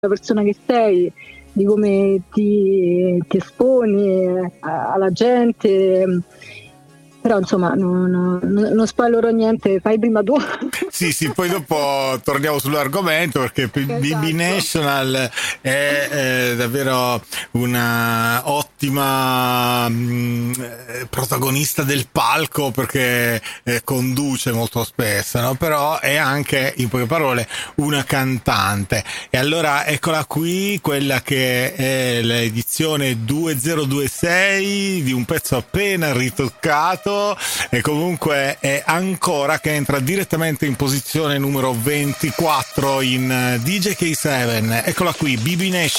persona che sei, di come ti esponi alla gente. Però insomma non spoilerò niente, fai prima tu. Sì, poi dopo torniamo sull'argomento, perché BB National è davvero una ottima protagonista del palco, perché conduce molto spesso, no? Però è anche, in poche parole, una cantante. E allora eccola qui, quella che è l'edizione 2026 di un pezzo appena ritoccato, e comunque è ancora che entra direttamente in posizione numero 24 in DJ K7. Eccola qui, BB Nation.